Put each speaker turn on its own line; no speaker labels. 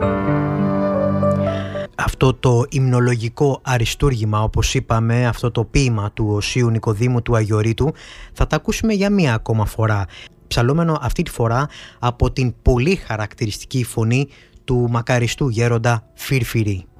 Αυτό το υμνολογικό αριστούργημα, όπως είπαμε, αυτό το ποίημα του Οσίου Νικοδήμου του Αγιορείτου, θα τα ακούσουμε για μία ακόμα φορά, ψαλόμενο αυτή τη φορά από την πολύ χαρακτηριστική φωνή του μακαριστού γέροντα Φίρφυρη.